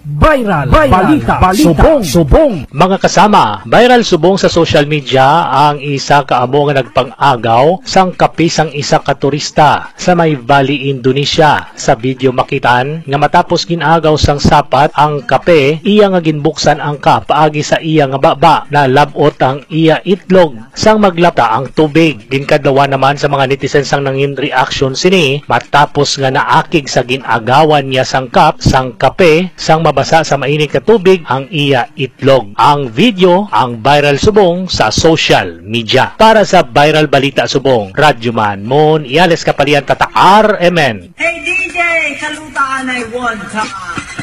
Viral. Balita. Subong. Mga kasama, viral subong sa social media ang isa kaamo nga nagpang-agaw sang kape sang isa ka turista sa may Bali, Indonesia. Sa video makitaan nga matapos ginagaw sang sapat ang kape, iya nga ginbuksan ang cup paagi sa iya nga baba na labot ang iya itlog sang maglapta ang tubig. Ginkadlawan naman sa mga netizens sang nangin reaction sini matapos nga naakig sa ginagawan niya sang cup sang kape sang mabasa sa mainit ka tubig ang iya itlog. Ang video ang viral subong sa social media. Para sa viral balita subong, Radyoman Mon Iales Kapalian Tata RMN. Hey DJ, kalutaan ay one time.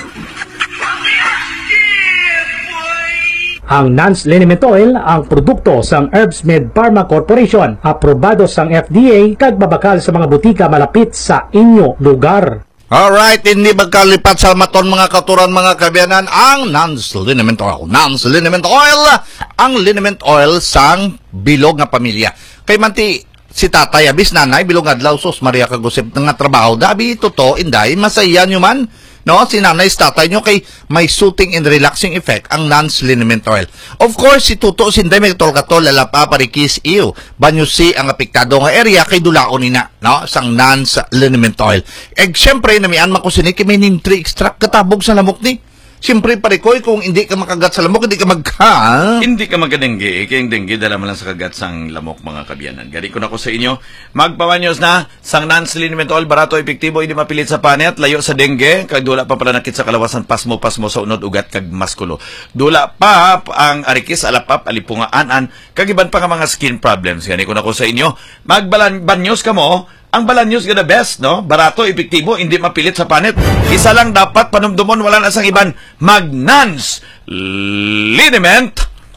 Ang Nance Liniment Oil ang produkto sang Herbsmed Pharma Corporation, aprobado sang FDA kag babakal sa mga butika malapit sa inyo lugar. Alright, hindi magkalipat sa maton mga katuran mga kabiyanan ang Nance Liniment Oil. Nance Liniment Oil, ang liniment oil sang bilog nga pamilya. Kay manti si tatay abis nanay bilog adlaw sus Maria kagusip nga trabaho dabi totoo inday masaya nyo man. No, si nanay tatay nyo kay may soothing and relaxing effect ang Nance Liniment Oil. Of course, si tuto sinday may katol lalapa parikis iyo. Banyo si ang apektado nga area kay dulaon nina, no, sang Nance Liniment Oil. Syempre namian man ko sini kay may neem tree extract katabog sa lamok ni. Siyempre parikoy kung hindi ka makagat sa lamok, hindi ka Hindi ka magkadenggi. Kaya yung dengue, dala mo lang sa kagat sang lamok mga kabiyanan. Gari ko na ko sa inyo. Magpawanyos na sang Nance Liniment Oil, barato, epektibo, hindi mapilit sa panet, layo sa dengue, kag dula pa pala nakit sa kalawasan, pasmo sa unod, ugat, kag maskulo. Dula pa ang arikis, alapap, alipungaan, kag iban pa nga mga skin problems. Gari ko na ko sa inyo. Magbanyos ka mo, ang Balanyos ka the best, no? Barato, epektibo, hindi mapilit sa panet. Isa lang dapat panumdumon, wala na sang iban. Nance Liniment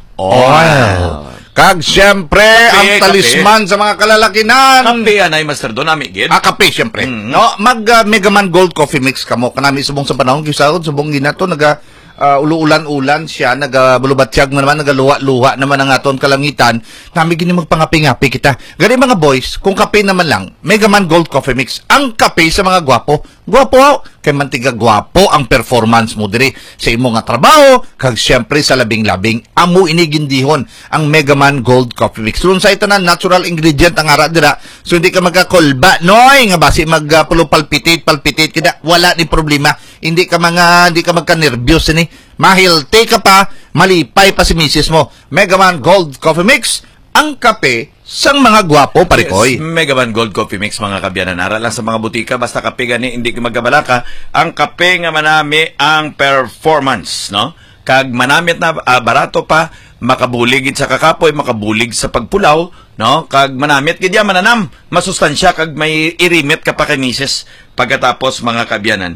Oil. Kag siyempre, ang talisman sa mga kalalakinan. Kape yan ay Master Don, amigid. Kape, siyempre. No, Megaman Gold Coffee Mix kamo. Kanami subong sa panahon, kisahod, subong ginato, uluulan-ulan siya, nagabulubatsyag naman, nagaluwa-luwa naman ang aton kalangitan, nami gini magpangapi-ngapi kita. Gani mga boys, kung kape naman lang, Megaman Gold Coffee Mix, ang kape sa mga gwapo. Gwapo, kay mantiga gwapo ang performance mo diri sa imo nga trabaho, kag siyempre sa labing-labing, amo inigindihon ang Megaman Gold Coffee Mix. Doon sa itanan, natural ingredient ang ara dira, so hindi ka magkakolba, noy, nga basi palpitit, kita, wala ni problema. Hindi ka magka-nervyos ni. Mahilti ka pa, malipay pa si misis mo. Megaman Gold Coffee Mix, ang kape sang mga gwapo parikoy. Yes, Megaman Gold Coffee Mix mga kabiyanan. Ara lang sa mga butika, basta kape gani, hindi ka magkabalaka. Ang kape nga manami ang performance, no? Kag manamit na barato pa, makabulig sa kakapoy, makabulig sa pagpulaw, no? Kag manamit, kaya mananam, masustansya, kag may irimit ka pa kay misis pagkatapos mga kabiyanan.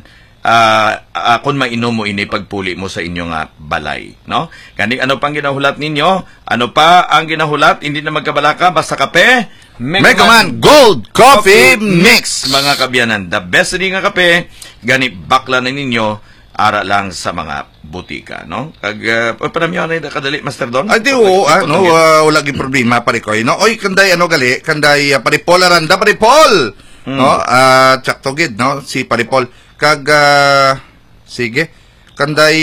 Kung mainom mo ini pagpuli mo sa inyong balay, no? Kani ano pang ginahulat ninyo? Ano pa ang ginahulat? Hindi na magkabalaka, basta kape. Megaman Gold Coffee Mix. Mga kabyanan, the best din nga kape, gani bakla na ninyo, ara lang sa mga butika, no? Kag paramyo na kadali Master Don. Ay di wala gi problema parikoy, no? Oy kanday kanday paripol aranda paripol. No? Tsakto gid, no? Si paripol kag sige kanday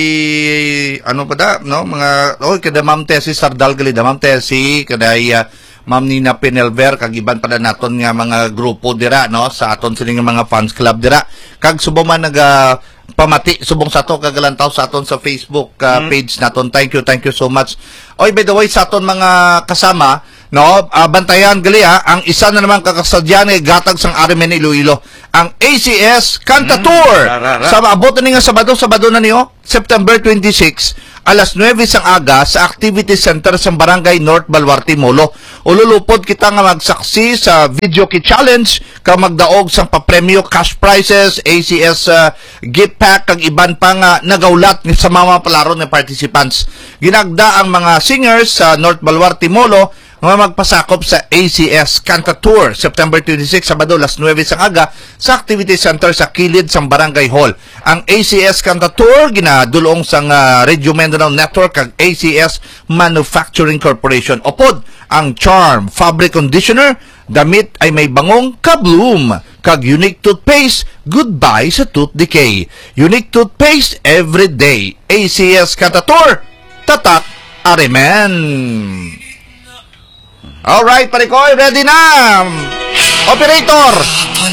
ano pa da no mga kada Ma'am Tessie Sardal gali da Ma'am Tessie kaday Ma'am Nina Penelver kag iban pa da naton nga mga grupo dira no sa aton sining mga fans club dira kag subo man pamati subong sa ato kagalantaw sa aton sa Facebook page naton. Thank you so much. Oy, by the way, sa aton mga kasama, no, bantayan gali ang isa na naman kakasadyan ay gatag sang Arimen Iloilo, ang ACS Canta Tour. Sa abot na nga Sabado na niyo, September 26, alas 9 sang aga sa Activity Center sa Barangay North Baluarte, Molo. Ululupod kita nga magsaksi sa Video Key Challenge, ka magdaog sang papremyo, cash prizes, ACS gift pack, kag iban pa nga nagaulat sa mga palaro ng participants. Ginagda ang mga singers sa North Baluarte, Molo, nga magpasakop sa ACS Canta Tour September 26 Sabado alas 9 sa aga sa Activity Center sa kilid sang Barangay Hall. Ang ACS Canta Tour ginadulong sang Radio Mindanao Network kag ACS Manufacturing Corporation. Upod ang Charm Fabric Conditioner, damit ay may bangong kabloom, kag Unique Toothpaste, goodbye sa tooth decay. Unique Toothpaste every day. ACS Canta Tour, tatak Arimen. Alright, Parikoy, ready na! Operator!